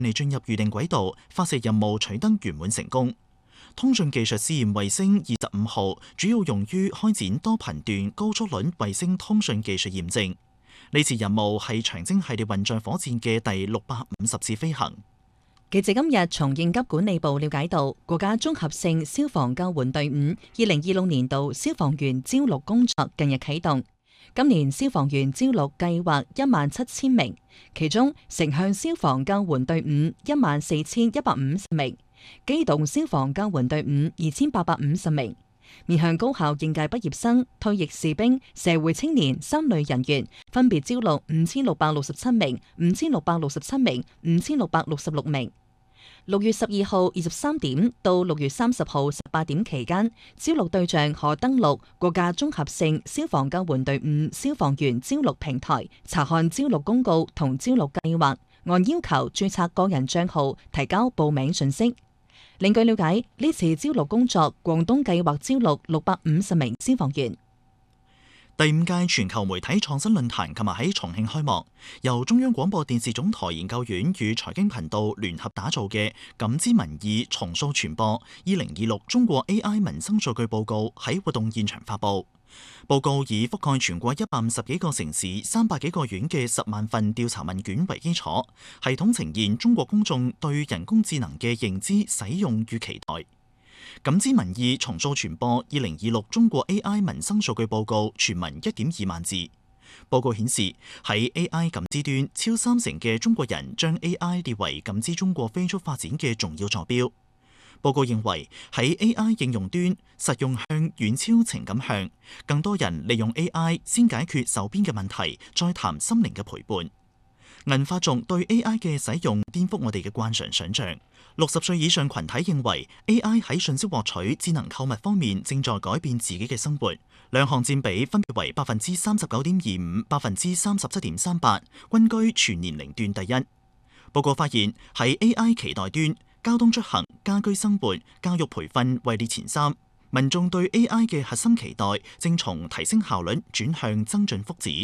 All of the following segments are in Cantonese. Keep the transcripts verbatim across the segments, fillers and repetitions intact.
利進入預定軌道，發射任務取得圓滿成功。通訊技術試驗衛星二十五號主要用於開展多頻段高速率衛星通訊技術驗證。呢次任務係長征系列運載火箭嘅第六百五十次飛行。 記者今日從應急管理部了解到，國家綜合性消防救援隊伍二零二六年度消防員招錄工作近日啟動。今年消防員招錄計劃一萬七千名，其中城鄉消防救援隊伍一萬四千一百五十名，機動消防救援隊伍二千八百五十名。面向高校應屆畢業生、退役士兵、社會青年三類人員，分別招錄五千六百六十七名、五千六百六十七名、五千六百六十六名。六月十二號二十三點到六月三十號十八點期間，招錄對象可登錄國家綜合性消防救援隊伍消防員招錄平台，查看招錄公告同招錄計劃，按要求註冊個人賬號，提交報名信息。另據了解，呢次招錄工作，廣東計劃招錄六百五十名消防員。 第五屆全球媒體創新論壇琴日喺重慶開幕，由中央廣播電視總台研究院與財經頻道聯合打造嘅《感知民意重塑傳播二零二六中國 A I 民生數據報告》喺活動現場發布。報告以覆蓋全國一百五十幾個城市、三百幾個縣嘅十萬份調查問卷為基礎，系統呈現中國公眾對人工智能嘅認知、使用與期待。感知民意重塑傳播二零二六中國 A I 民生數據報告全文一點二萬字。報告顯示，喺 A I 感知端，超三成嘅中國人將 A I 列為感知中國飛速發展嘅重要坐標。報告認為，喺 A I 應用端，實用向遠超情感向，更多人利用 A I 先解決手邊嘅問題，再談心靈嘅陪伴。銀髮族對 A I 嘅使用顛覆我哋嘅慣常想象。六十歲以上群體認為 A I 喺信息獲取、智能購物方面正在改變自己嘅生活，兩項佔比分別為百分之三十九點二五、百分之三十七點三八，均居全年齡段第一。報告發現，喺 A I 期待端，交通出行、家居生活、教育培訓位列前三。民眾對 A I 嘅核心期待正從提升效率轉向增進福祉。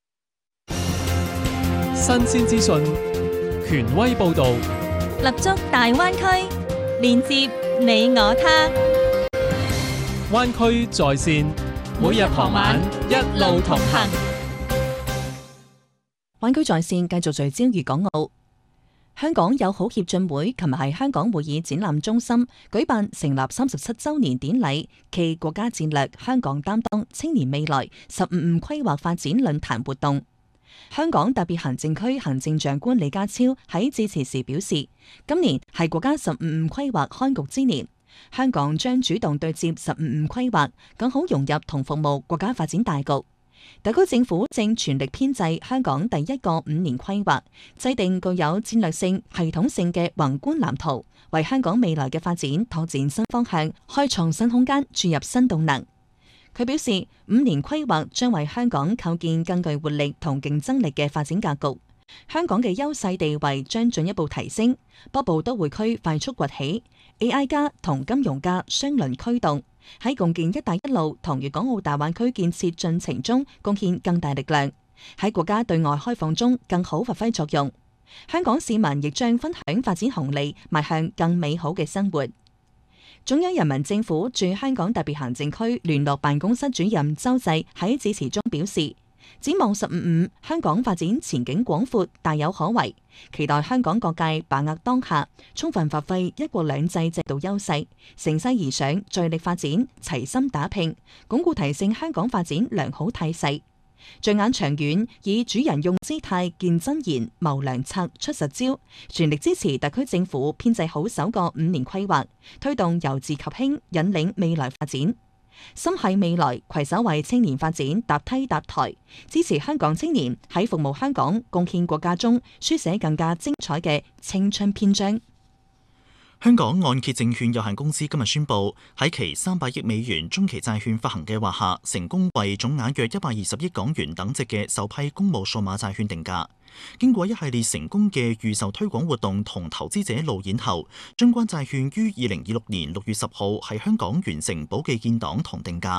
新鮮資訊，權威報導， 立足大灣區，連接你我他。 灣區在線，每日傍晚一路同行。 灣區在線繼續聚焦粵港澳。香港友好協進會琴日喺香港會議展覽中心舉辦成立三十七週年典禮暨國家戰略香港擔當青年未來十五五規劃發展論壇活動。香港特別行政區行政長官李家超喺致辭時表示，今年係國家十五五規劃開局之年，香港將主動對接十五五規劃，更好融入同服務國家發展大局。特區政府正全力編製香港第一個五年規劃，制定具有戰略性、系統性嘅宏觀藍圖，為香港未來嘅發展拓展新方向，開創新空間，注入新動能。佢表示，五年規劃將為香港構建更具活力同競爭力嘅發展格局。香港嘅優勢地位將進一步提升，北部都會區快速崛起 ，A I 加同金融加雙輪驅動，喺共建一帶一路同粵港澳大灣區建設進程中貢獻更大力量，喺國家對外開放中更好發揮作用。香港市民亦將分享發展紅利，邁向更美好嘅生活。中央人民政府駐香港特別行政區聯絡辦公室主任周濟喺致辭中表示，展望十五五，香港發展前景廣闊，大有可為，期待香港各界把握當下，充分發揮一國兩制制度優勢，乘勢而上，聚力發展，齊心打拼，鞏固提升香港發展良好態勢。着眼長遠，以主人用姿態見真言，謀良策出實招，全力支持特區政府編製好首個五年規劃，推動由治及興，引領未來發展。心繫未來，攜手為青年發展搭梯搭台，支持香港青年喺服務香港、貢獻國家中書寫更加精彩嘅青春篇章。 香港按揭證券有限公司今日宣布，喺其三百億美元中期債券發行計劃下，成功為總額約一百二十億港元等值嘅首批公募數碼債券定價。經過一系列成功嘅預售推廣活動同投資者路演後，相關債券於二零二六年六月十號喺香港完成保記建檔同定價。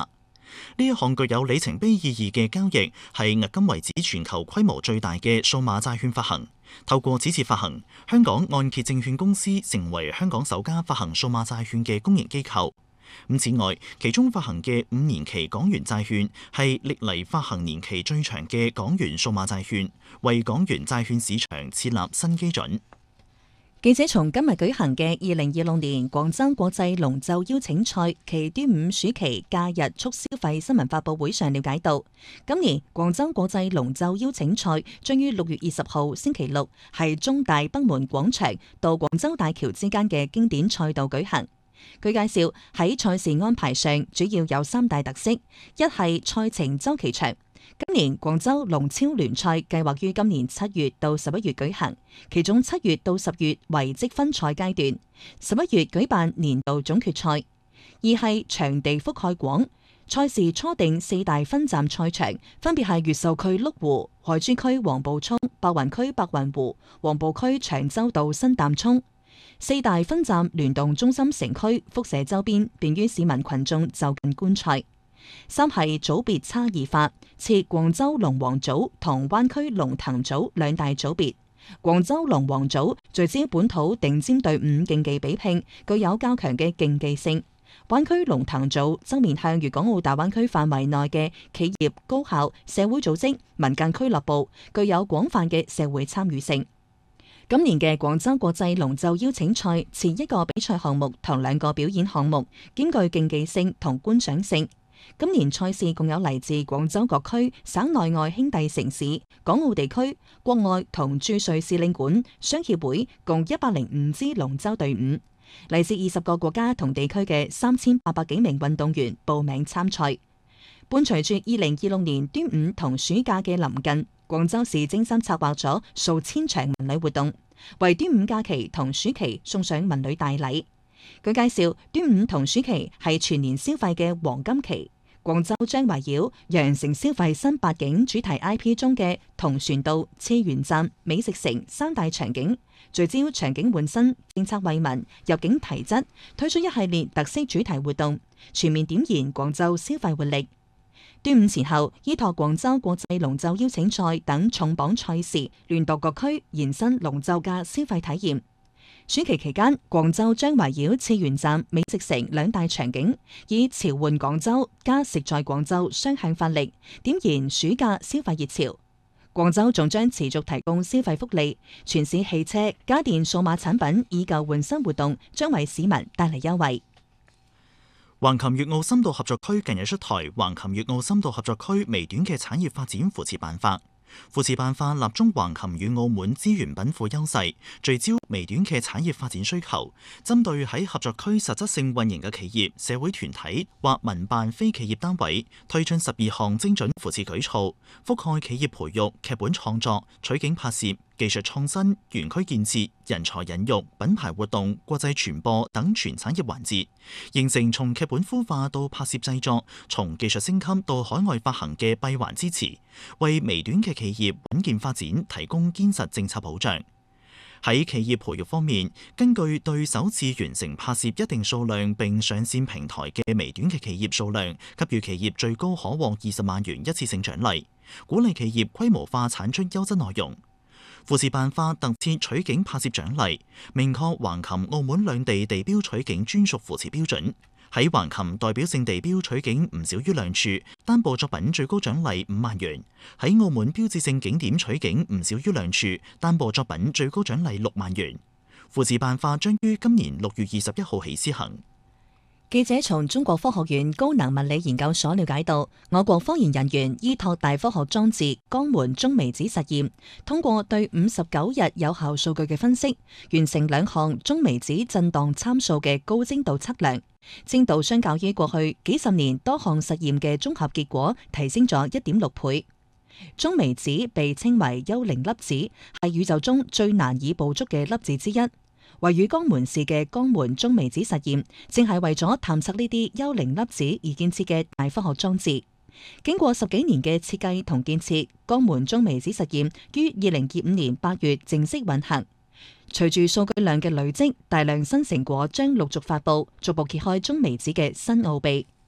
呢一項具有里程碑意義嘅交易係迄今為止全球規模最大嘅數碼債券發行。透過此次發行，香港按揭證券公司成為香港首家發行數碼債券嘅公營機構。咁此外，其中發行嘅五年期港元債券係歷嚟發行年期最長嘅港元數碼債券，為港元債券市場設立新基準。 記者從今日舉行嘅二零二六年廣州國際龍舟邀請賽暨端午暑期假日促消費新聞發佈會上了解到，今年廣州國際龍舟邀請賽將於六月二十號星期六喺中大北門廣場到廣州大橋之間嘅經典賽道舉行。據介紹，喺賽事安排上主要有三大特色，一係賽程週期長。今年廣州龍超聯賽計劃於今年七月到十一月舉行，其中七月到十月為積分賽階段，十一月舉辦年度總決賽。二係場地覆蓋廣，賽事初定四大分站賽場，分別係越秀區麓湖、海珠區黃埔涌、白雲區白雲湖、黃埔區長洲道新淡涌。四大分站聯動中心城區，輻射周邊，便於市民群眾就近觀賽。三係組別差異化，設廣州龍王組同灣區龍騰組兩大組別。廣州龍王組聚焦本土頂尖隊伍競技比拼，具有較強嘅競技性。灣區龍騰組則面向粵港澳大灣區範圍內嘅企業、高校、社會組織、民間俱樂部，具有廣泛嘅社會參與性。今年嘅廣州國際龍舟邀請賽設一個比賽項目同兩個表演項目，兼具競技性同觀賞性。今年賽事共有嚟自廣州各區、省內外兄弟城市、港澳地區、國外同駐瑞士領館、商協會共一百零五支龍舟隊伍，嚟自二十個國家同地區嘅三千八百幾名運動員報名參賽。伴隨住二零二六年端午同暑假嘅臨近，廣州市精心策劃咗數千場文旅活動，為端午假期同暑期送上文旅大禮。據介紹，端午同暑期係全年消費嘅黃金期。廣州將圍繞羊城消費新八景主題 I P 中嘅同船渡、次元站、美食城三大場景，聚焦場景換新、政策惠民、入境提質，推出一系列特色主題活動，全面點燃廣州消費活力。端午前後，依託廣州國際龍舟邀請賽等重磅賽事，聯動各區延伸龍舟嘅消費體驗。暑期期間，廣州將圍繞次元站、美食城兩大場景，以潮玩廣州加食在廣州雙向發力，點燃暑假消費熱潮。廣州仲將持續提供消費福利，全市汽車、家電、數碼產品以舊換新活動，將為市民帶嚟優惠。 橫琴粵澳深度合作區近日出台《橫琴粵澳深度合作區微短嘅產業發展扶持辦法》。扶持辦法立中橫琴與澳門資源稟賦優勢，聚焦微短嘅產業發展需求，針對喺合作區實質性運營嘅企業、社會團體或民辦非企業單位，推進十二項精準扶持舉措，覆蓋企業培育、劇本創作、取景拍攝、技術創新、園區建設、人才引育、品牌活動、國際傳播等全產業環節，形成從劇本孵化到拍攝製作，從技術升級到海外發行嘅閉環支持，為微短嘅企業穩健發展提供堅實政策保障。喺企業培育方面，根據對首次完成拍攝一定數量並上線平台嘅微短嘅企業數量，給予企業最高可獲二十萬元一次性獎勵，鼓勵企業規模化產出優質內容。扶持辦法特設取景拍攝獎勵，明確橫琴、澳門兩地地標取景專屬扶持標準。喺橫琴代表性地標取景唔少於兩處，單部作品最高獎勵五萬元；喺澳門標誌性景點取景唔少於兩處，單部作品最高獎勵六萬元。扶持辦法將於今年六月二十一號起施行。 記者從中國科學院高能物理研究所了解到，我國科研人員依託大科學裝置江門中微子實驗，通過對五十九日有效數據嘅分析，完成兩項中微子震盪參數嘅高精度測量，精度相較於過去幾十年多項實驗嘅綜合結果提升咗一點六倍。中微子被稱為幽靈粒子，係宇宙中最難以捕捉嘅粒子之一。位於江門市嘅江門中微子實驗，正係為咗探測呢啲幽靈粒子而建設嘅大科學裝置。經過十幾年嘅設計同建設，江門中微子實驗於二零二五年八月正式運行。隨住數據量嘅累積，大量新成果將陸續發佈，逐步揭開中微子嘅新奧秘。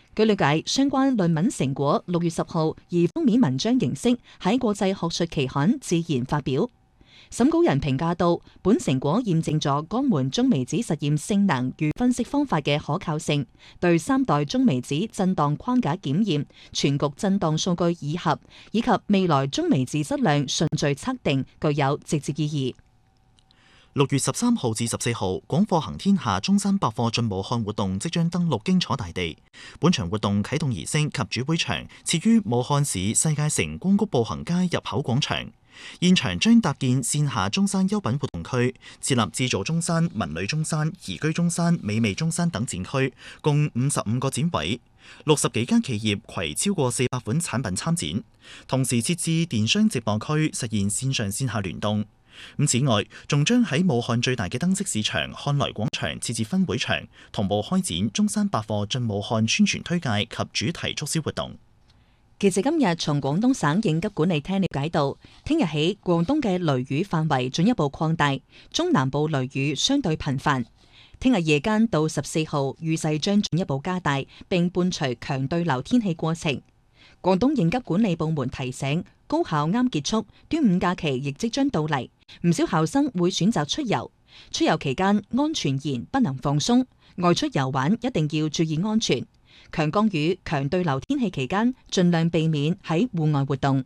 據了解，相關論文成果六月十號以封面文章形式喺國際學術期刊《自然》發表。審稿人評價到，本成果驗證咗肛門中微子實驗性能與分析方法嘅可靠性，對三代中微子震盪框架檢驗、全局震盪數據擬合以及未來中微子質量順序測定具有直接意義。 六月十三號至十四號，廣貨行天下中山百貨進武漢活動即將登陸荊楚大地。本場活動啟動儀式及主會場設於武漢市世界城光谷步行街入口廣場。現場將搭建線下中山優品活動區，設立製造中山、文旅中山、宜居中山、美味中山等展區，共五十五個展位，六十幾間企業攜超過四百款產品參展。同時設置電商直播區，實現線上線下聯動。咁此外，仲將喺武漢最大嘅燈飾市場漢來廣場設置分會場，同步開展中山百貨進武漢宣傳推介及主題促銷活動。 記者今日從廣東省應急管理廳了解到，聽日起廣東嘅雷雨範圍進一步擴大，中南部雷雨相對頻繁。聽日夜間到十四號雨勢將進一步加大，並伴隨強對流天氣過程。廣東應急管理部門提醒，高考啱結束，端午假期亦即將到嚟，唔少考生會選擇出遊。出遊期間安全言不能放鬆，外出遊玩一定要注意安全。強降雨、強對流天氣期間，盡量避免喺戶外活動。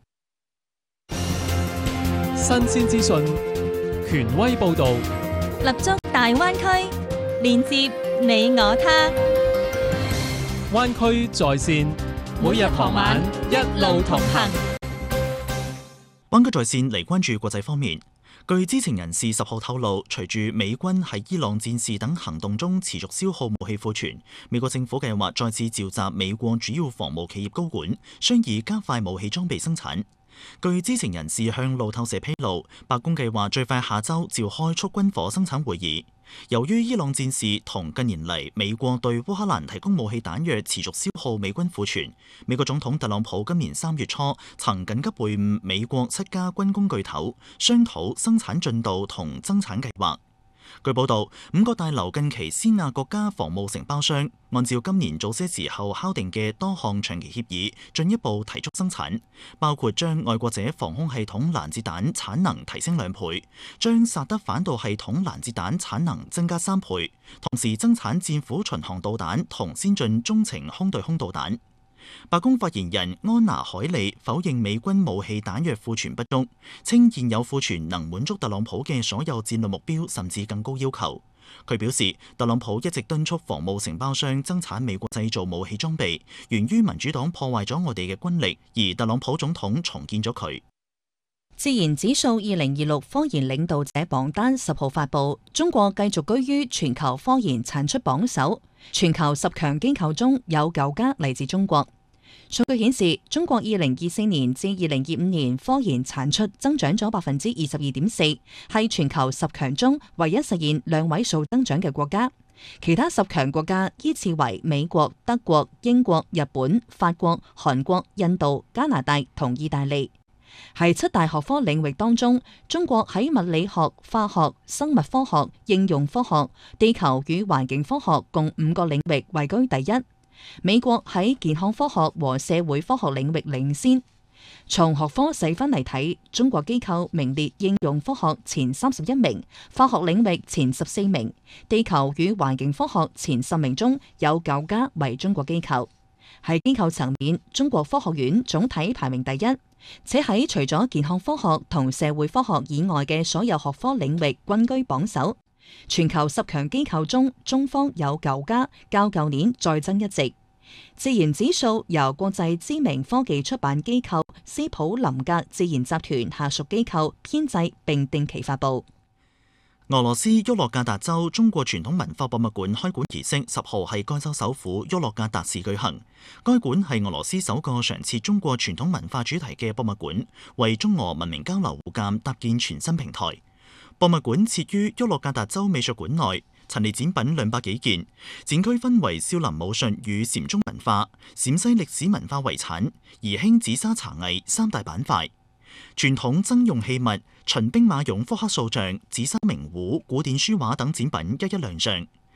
新鮮資訊，權威報導， 立足大灣區，連接你我他。 灣區在線，每日傍晚一路同行。 灣區在線嚟關注國際方面。據知情人士十號透露，隨住美軍喺伊朗戰事等行動中持續消耗武器庫存，美國政府計劃再次召集美國主要防務企業高管，商議加快武器裝備生產。據知情人士向路透社披露，白宮計劃最快下週召開促軍火生產會議。由於伊朗戰事同近年嚟美國對烏克蘭提供武器彈藥持續消耗美軍庫存，美國總統特朗普今年三月初曾緊急會晤美國七家軍工巨頭，商討生產進度同增產計劃。據報道，五角大樓近期施壓國家防務承包商，按照今年早些時候敲定嘅多項長期協議，進一步提速生產，包括將愛國者防空系統攔截彈產能提升兩倍，將薩德反導系統攔截彈產能增加三倍，同時增產戰斧巡航導彈同先進中程空對空導彈。白宮發言人安娜海利否認美軍武器彈藥庫存不足，稱現有庫存能滿足特朗普嘅所有戰略目標，甚至更高要求。佢表示，特朗普一直敦促防務承包商增產美國製造武器裝備，源於民主黨破壞咗我哋嘅軍力，而特朗普總統重建咗佢。 自然指數二零二六科研領導者榜單十號發布，中國繼續居於全球科研產出榜首，全球十強機構中有九家嚟自中國。數據顯示，中國二零二四年至二零二五年科研產出增長咗百分之二十二點四，係全球十強中唯一實現兩位數增長嘅國家。其他十強國家依次為美國、德國、英國、日本、法國、韓國、印度、加拿大同意大利。喺七大學科領域當中，中國喺物理學、化學、生物科學、應用科學、地球與環境科學共五個領域位居第一。美國喺健康科學和社會科學領域領先。從學科細分嚟睇，中國機構名列應用科學前三十一名，化學領域前十四名，地球與環境科學前十名中有九家為中國機構。喺機構層面，中國科學院總體排名第一，且喺除咗健康科學同社會科學以外嘅所有學科領域均居榜首。全球十強機構中，中方有九家，較舊年再增一席。自然指數由國際知名科技出版機構斯普林格自然集團下屬機構編製並定期發布。 俄羅斯沃洛格達州中國傳統文化博物館開館儀式十號喺該州首府沃洛格達市舉行。該館係俄羅斯首個常設中國傳統文化主題嘅博物館，為中俄文明交流互鑑搭建全新平台。博物館設於沃洛格達州美術館內，陳列展品兩百幾件，展區分為少林武術與禪宗文化、陝西歷史文化遺產、宜興紫砂茶藝三大板塊。傳統僧用器物、秦兵馬俑複刻塑像、紫砂名壺、古典書畫等展品一一亮相。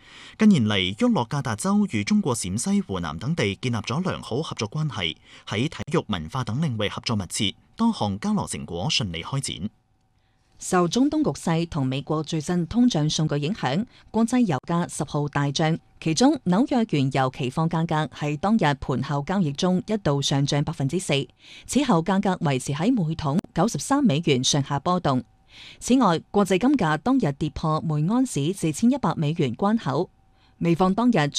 近年嚟，沃洛格達州與中國陝西、湖南等地建立咗良好合作關係，喺體育、文化等領域合作密切，多項交流成果順利開展。 受中東局勢同美國最新通脹數據影響，國際油價十號大漲，其中紐約原油期貨價格喺當日盤後交易中一度上漲百分之四，此後價格維持喺每桶九十三美元上下波動。此外，國際金價當日跌破每安士四千一百美元關口，美方當日